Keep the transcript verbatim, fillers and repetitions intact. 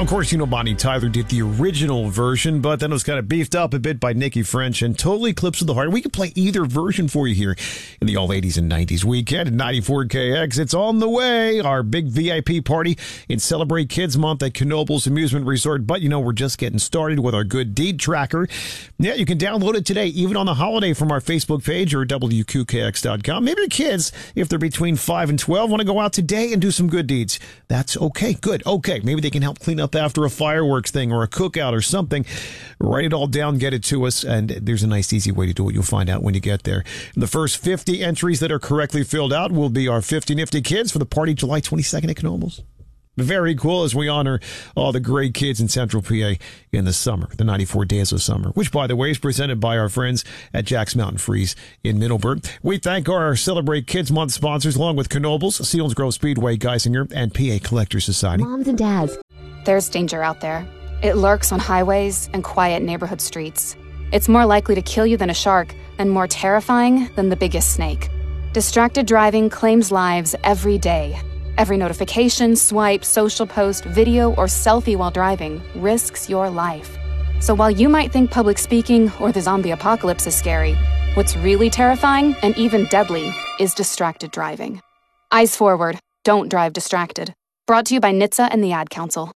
Of course, you know Bonnie Tyler did the original version, but then it was kind of beefed up a bit by Nikki French and Total Eclipse of the Heart. We could play either version for you here in the all eighties and nineties weekend at ninety-four K X. It's on the way, our big V I P party in Celebrate Kids Month at Knoebels Amusement Resort. But, you know, we're just getting started with our Good Deed Tracker. Yeah, you can download it today, even on the holiday, from our Facebook page or W Q K X dot com. Maybe your kids, if they're between five and twelve, want to go out today and do some good deeds. That's okay. Good. Okay. Maybe they can help clean up after a fireworks thing or a cookout or something. Write it all down, get it to us, and there's a nice, easy way to do it. You'll find out when you get there. The first fifty entries that are correctly filled out will be our fifty Nifty Kids for the party July twenty-second at Knoebels. Very cool as we honor all the great kids in Central P A in the summer, the ninety-four Days of Summer, which, by the way, is presented by our friends at Jack's Mountain Freeze in Middleburg. We thank our Celebrate Kids Month sponsors, along with Knoebels, Seals Grove Speedway, Geisinger, and P A Collector Society. Moms and dads. There's danger out there. It lurks on highways and quiet neighborhood streets. It's more likely to kill you than a shark, and more terrifying than the biggest snake. Distracted driving claims lives every day. Every notification, swipe, social post, video, or selfie while driving risks your life. So while you might think public speaking or the zombie apocalypse is scary, what's really terrifying and even deadly is distracted driving. Eyes forward. Don't drive distracted. Brought to you by N H T S A and the Ad Council.